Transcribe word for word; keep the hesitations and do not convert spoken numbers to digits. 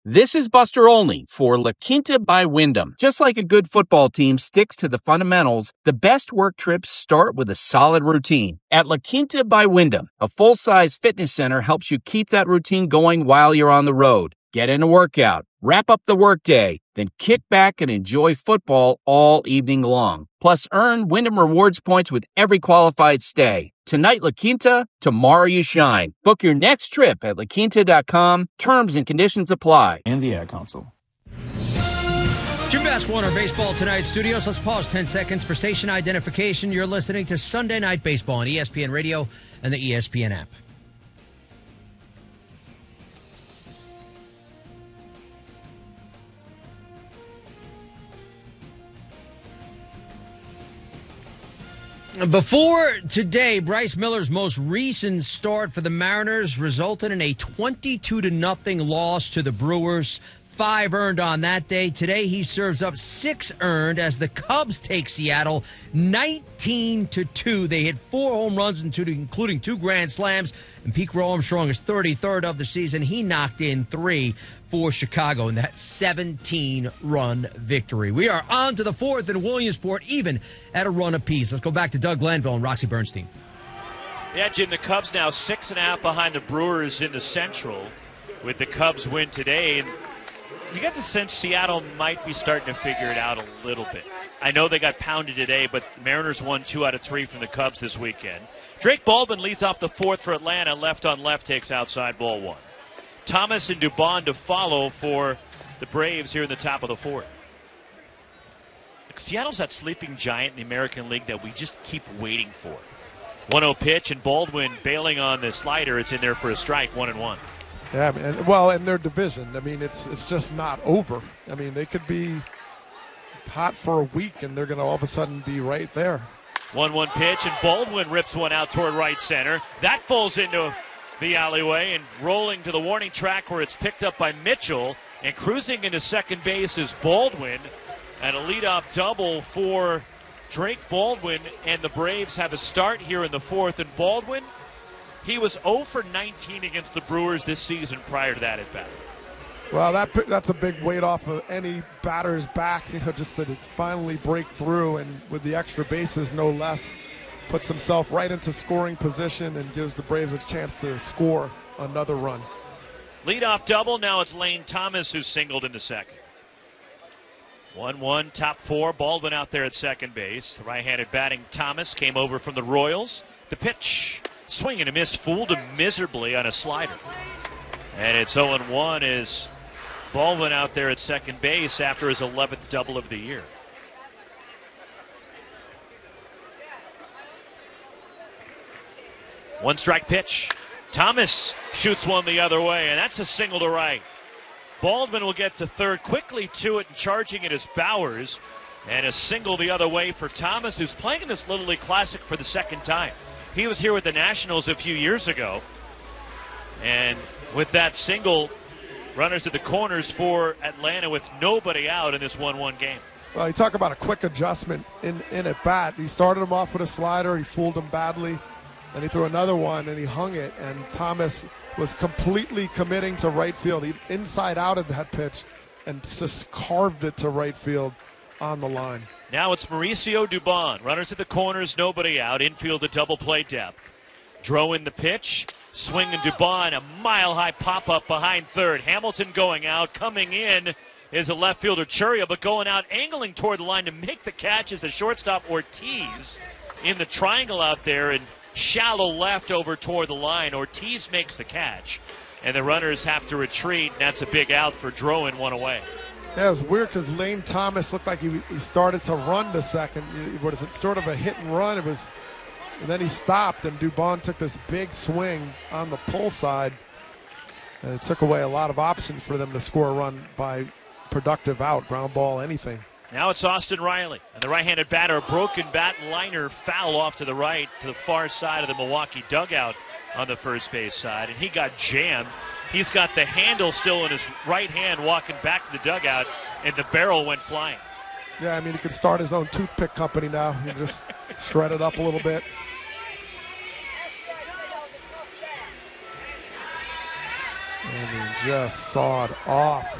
This is Buster Olney for La Quinta by Wyndham. Just like a good football team sticks to the fundamentals, the best work trips start with a solid routine. At La Quinta by Wyndham, a full-size fitness center helps you keep that routine going while you're on the road. Get in a workout, wrap up the workday, then kick back and enjoy football all evening long. Plus, earn Wyndham Rewards points with every qualified stay. Tonight, La Quinta, tomorrow you shine. Book your next trip at la quinta dot com. Terms and conditions apply. And the Ad Council. Jim Bass, Warner Baseball Tonight Studios. Let's pause ten seconds for station identification. You're listening to Sunday Night Baseball on E S P N Radio and the E S P N app. Before today, Bryce Miller's most recent start for the Mariners resulted in a twenty-two to nothing loss to the Brewers. Five earned on that day. Today, he serves up six earned as the Cubs take Seattle nineteen to two. They hit four home runs, including two grand slams. And Pete Crow Armstrong is thirty-third of the season. He knocked in three for Chicago in that seventeen-run victory. We are on to the fourth in Williamsport, even at a run apiece. Let's go back to Doug Glanville and Roxy Bernstein. Yeah, Jim, the Cubs now six and a half behind the Brewers in the Central with the Cubs win today. And you get the sense Seattle might be starting to figure it out a little bit. I know they got pounded today, but Mariners won two out of three from the Cubs this weekend. Drake Baldwin leads off the fourth for Atlanta. Left on left takes outside ball one. Thomas and Dubon to follow for the Braves here in the top of the fourth. Seattle's that sleeping giant in the American League that we just keep waiting for. one oh pitch, and Baldwin bailing on the slider. It's in there for a strike, one and one. Yeah, and well, in their division, I mean, it's it's just not over. I mean, they could be hot for a week, and they're going to all of a sudden be right there. one one pitch, and Baldwin rips one out toward right center. That falls into the alleyway and rolling to the warning track where it's picked up by Mitchell. And cruising into second base is Baldwin. And a leadoff double for Drake Baldwin. And the Braves have a start here in the fourth. And Baldwin, he was oh for nineteen against the Brewers this season prior to that at bat. Well, that that's a big weight off of any batter's back, you know, just to finally break through, and with the extra bases, no less, puts himself right into scoring position and gives the Braves a chance to score another run. Leadoff double. Now it's Lane Thomas who singled in the second. one one, top four. Baldwin out there at second base. The right-handed batting Thomas came over from the Royals. The pitch, swing and a miss, fooled him miserably on a slider. And it's oh one as Baldwin out there at second base after his eleventh double of the year. One strike pitch. Thomas shoots one the other way, and that's a single to right. Baldwin will get to third, quickly to it, and charging it is Bowers. And a single the other way for Thomas, who's playing in this Little League Classic for the second time. He was here with the Nationals a few years ago. And with that single, runners at the corners for Atlanta with nobody out in this one one game. Well, you talk about a quick adjustment in, in at bat. He started him off with a slider. He fooled him badly. Then he threw another one, and he hung it. And Thomas was completely committing to right field. He inside out of that pitch and just carved it to right field on the line. Now it's Mauricio Dubon. Runners at the corners, nobody out. Infield to double play depth. Dro in the pitch. Swing and Dubon, a mile-high pop-up behind third. Hamilton going out. Coming in is a left fielder, Churia, but going out, angling toward the line to make the catch is the shortstop Ortiz in the triangle out there and shallow left over toward the line. Ortiz makes the catch, and the runners have to retreat, and that's a big out for Droin, one away. Yeah, it was weird because Lane Thomas looked like he, he started to run the second. What is it, sort of a hit and run. It was, and then he stopped, and Dubon took this big swing on the pull side, and it took away a lot of options for them to score a run by productive out, ground ball, anything. Now it's Austin Riley, and the right-handed batter, a broken bat liner foul off to the right, to the far side of the Milwaukee dugout on the first base side, and he got jammed. He's got the handle still in his right hand walking back to the dugout, and the barrel went flying. Yeah, I mean, he could start his own toothpick company now. He just shred it up a little bit. In just sawed off.